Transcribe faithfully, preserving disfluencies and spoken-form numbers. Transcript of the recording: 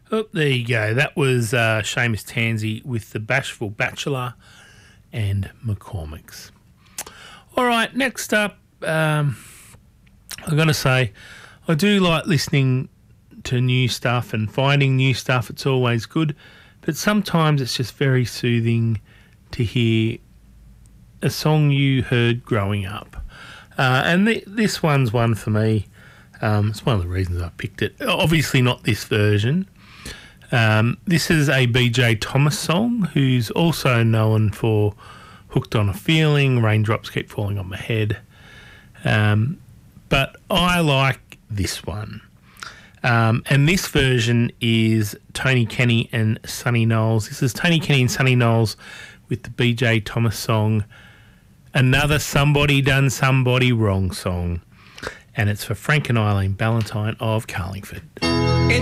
Oh, there you go. That was uh, Seamus Tansey with The Bashful Bachelor and McCormick's. All right, next up, um, I've got to say, I do like listening to new stuff and finding new stuff. It's always good, but sometimes it's just very soothing to hear a song you heard growing up. Uh, and th- this one's one for me. Um, it's one of the reasons I picked it. Obviously not this version. Um, this is a B J Thomas song, who's also known for Hooked on a Feeling, Raindrops Keep Falling on My Head. Um, but I like this one. Um, and this version is Tony Kenny and Sonny Knowles. This is Tony Kenny and Sonny Knowles with the B J Thomas song, Another Somebody Done Somebody Wrong song. And it's for Frank and Eileen Ballantyne of Carlingford.